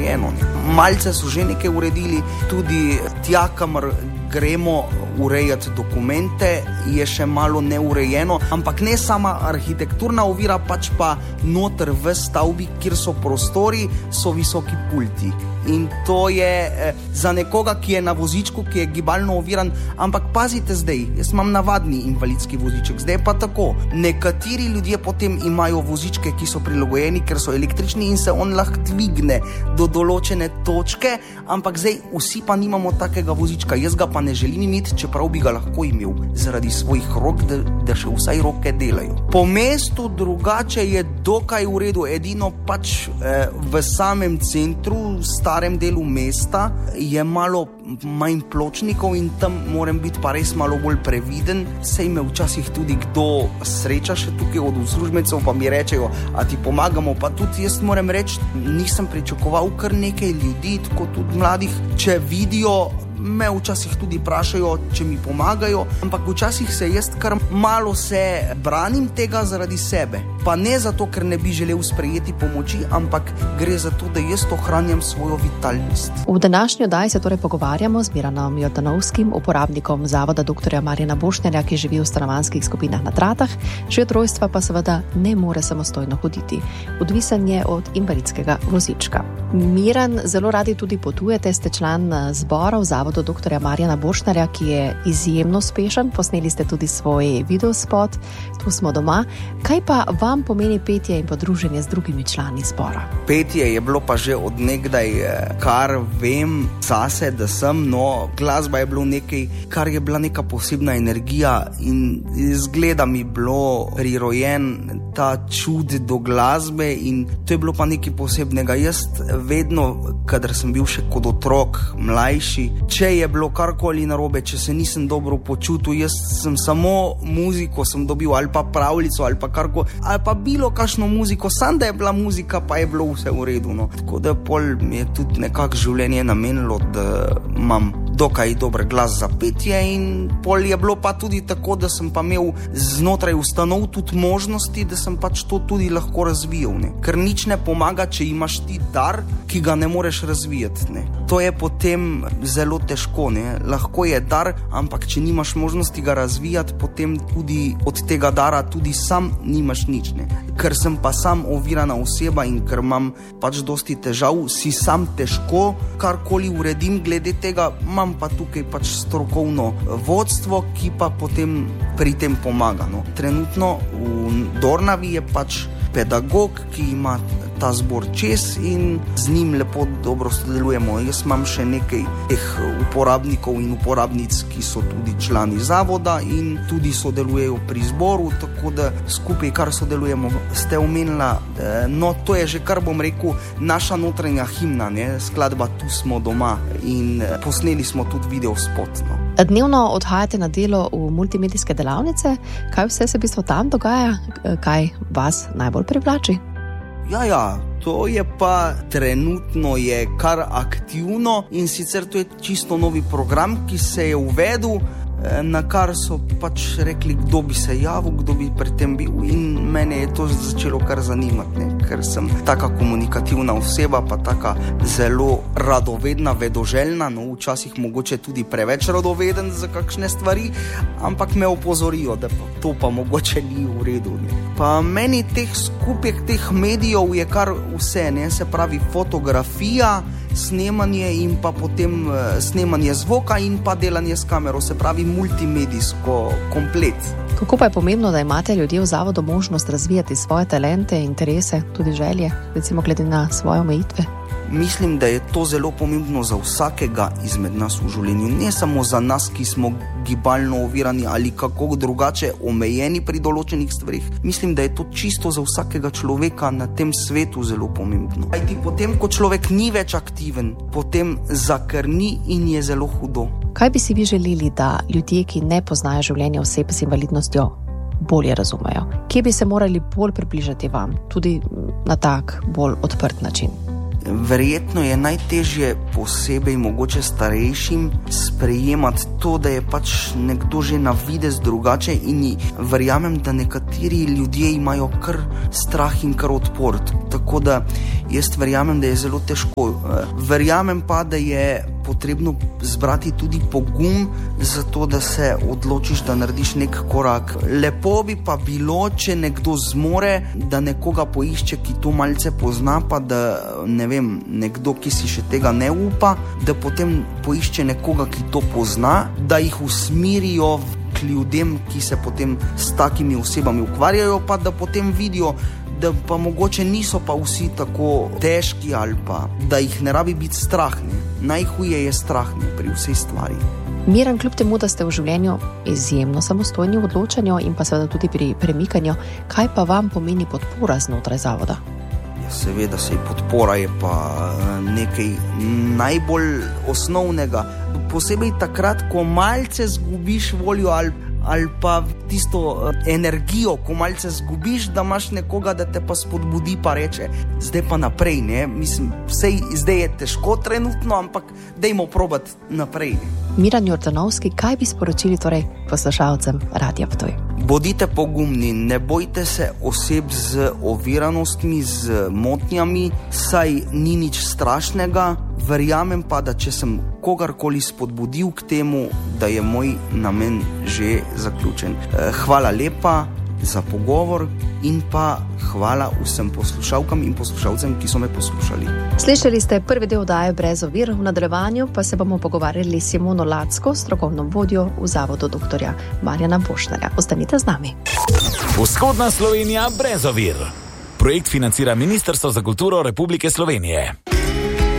urejeno. Malce so že nekaj uredili, tudi tja, kamor gremo urejati dokumente, je še malo neurejeno, ampak ne sama arhitekturna ovira, pač pa noter v stavbi, kjer so prostori, so visoki pulti. In to je za nekoga, ki je na vozičku, ki je gibalno oviran, ampak pazite zdaj, jaz imam navadni invalidski voziček, zdaj pa tako. Nekateri ljudje potem imajo vozičke, ki so prilagojeni, ker so električni in se on lahko dvigne do določene točke, ampak zdaj vsi pa nimamo takega vozička, jaz ga pa ne želim imeti, čeprav bi ga lahko imel, zaradi svojih rok, da še vsaj roke delajo. Po mestu drugače je dokaj v redu, edino pač v samem centru, starem delu mesta, je malo manj pločnikov in tam moram biti pa res malo bolj previden. Sej me včasih tudi kdo sreča še tukaj od uslužbencev, pa mi rečejo, a ti pomagamo, pa tudi jaz moram reči, nisem pričakoval kar nekaj ljudi, tako tudi mladih, če vidijo, me včasih tudi vprašajo, če mi pomagajo, ampak včasih se jaz kar malo se branim tega zaradi sebe. Pa ne zato, ker ne bi želel sprejeti pomoči, ampak gre za to, da jaz ohranjam svojo vitalnost. V današnji oddaji se torej pogovarjamo z Miranom Jordanovskim, uporabnikom Zavoda dr. Marjana Bošnjarja, ki živi v stanovanjskih skupinah na Tratah, že od rojstva pa seveda ne more samostojno hoditi. Odvisen je od invalidskega vozička. Miran, zelo radi tudi potujete, ste član zbora v Zavodu dr. Marjana Bošnjarja, ki je izjemno uspešen. Posneli ste tudi svoj videospot, tu smo doma. Kaj pa vam pomeni petje in podruženje z drugimi člani zbora? Petje je bilo pa že od nekdaj, kar vem zase, da sem, no, glasba je bilo nekaj, kar je bila neka posebna energija in izgleda mi bilo prirojen ta čud do glasbe in to je bilo pa nekaj posebnega. Jaz vedno, kadar sem bil še kot otrok, mlajši, če je bilo karkoli narobe, če se nisem dobro počutil, jaz sem samo muziko sem dobil ali pa pravljico ali pa karkoli, ali pa bilo kakšno muziko, sam da je bila muzika, pa je bilo vse v redu, no. Tako da pol mi je tudi nekako življenje namenilo, da imam dokaj dober glas za petje in pol je bilo pa tudi tako, da sem pa imel znotraj ustanov tudi možnosti, da sem pač to tudi lahko razvijal, ne. Ker nič ne pomaga, če imaš ti dar, ki ga ne moreš razvijati, ne. To je potem zelo težko, ne. Lahko je dar, ampak če nimaš možnosti ga razvijati, potem tudi od tega dara tudi sam nimaš nič, ne. Ker sem pa sam ovirana oseba in ker imam pač dosti težav, si sam težko karkoli uredim glede tega, imam pa tukaj pač strokovno vodstvo, ki pa potem pri tem pomaga, no. Trenutno v Dornavi je pač pedagog, ki ima ta zbor čez in z njim lepo dobro sodelujemo. Jaz imam še nekaj teh uporabnikov in uporabnic, ki so tudi člani zavoda in tudi sodelujejo pri zboru, tako da skupaj kar sodelujemo. Ste omenila, no to je že kar bom rekel naša notranja himna, ne, skladba Tu smo doma in posneli smo tudi videospot, no. Dnevno odhajate na delo v multimedijske delavnice. Kaj vse se v bistvu tam dogaja? Kaj vas najbolj privlači? Ja, to je pa trenutno je kar aktivno in sicer to je čisto novi program, ki se je uvedel, na kar so pač rekli, kdo bi se javil, kdo bi pri tem bil in mene je to začelo kar zanimati, ne? Ker sem taka komunikativna oseba, pa taka zelo radovedna, vedoželjna, no včasih mogoče tudi preveč radoveden za kakšne stvari, ampak me opozorijo, da pa to pa mogoče ni v redu, ne? Pa meni teh skupek teh medijev je kar vse, ne? Se pravi fotografija, snemanje in pa potem snemanje zvoka in pa delanje s kamero, se pravi multimedijsko komplet. Kako pa je pomembno, da imate ljudje v zavodu možnost razvijati svoje talente, interese, tudi želje, recimo glede na svoje omejitve? Mislim, da je to zelo pomembno za vsakega izmed nas v življenju, ne samo za nas, ki smo gibalno ovirani ali kako drugače omejeni pri določenih stvarih. Mislim, da je to čisto za vsakega človeka na tem svetu zelo pomembno. Kajti potem, ko človek ni več aktiven, potem zakrni in je zelo hudo. Kaj bi si vi želeli, da ljudje, ki ne poznajo življenja oseb z invalidnostjo, bolje razumejo? Kje bi se morali bolj približati vam, tudi na tak bolj odprt način? verjetno je najtežje posebej mogoče starejšim sprejemati to, da je pač nekdo že na videz drugače in verjamem, da nekateri ljudje imajo kar strah in kar odpor. Tako da jaz verjamem, da je zelo težko. Verjamem pa, da je potrebno zbrati tudi pogum za to, da se odločiš, da narediš nek korak. Lepo bi pa bilo, če nekdo zmore, da nekoga poišče, ki to malce pozna, pa da, ne vem, nekdo, ki si še tega ne upa, da potem poišče nekoga, ki to pozna, da jih usmirijo k ljudem, ki se potem s takimi osebami ukvarjajo, pa da potem vidijo, da pa mogoče niso pa vsi tako težki ali pa, da jih ne rabi biti strah. Najhuje je strah pri vsej stvari. Miran, kljub temu, da ste v življenju izjemno samostojni v odločanju in pa seveda tudi pri premikanju, kaj pa vam pomeni podpora znotraj zavoda? Ja, seveda se podpora je pa nekaj najbolj osnovnega. Posebej takrat, ko malce zgubiš voljo ali pa tisto energijo, ko malce zgubiš, da imaš nekoga, da te pa spodbudi pa reče, zdaj pa naprej, ne? Mislim, zdaj je težko trenutno, ampak dajmo probati naprej. Miran Jordanovski, kaj bi sporočili torej poslušalcem Radia Ptuj? Bodite pogumni, ne bojte se oseb z oviranostmi, z motnjami, saj ni nič strašnega. Verjamem pa, da če sem kogarkoli spodbudil k temu, da je moj namen že zaključen. Hvala lepa za pogovor in pa hvala vsem poslušalkam in poslušalcem, ki so me poslušali. Slišali ste prvi del oddaje Brez ovir, v nadaljevanju pa se bomo pogovarjali s Simono Lacko, strokovno vodjo v zavodu dr. Marjana Bošnjarja. Ostanite z nami. Vzhodna Slovenija brez ovir. Projekt financira Ministrstvo za kulturo Republike Slovenije.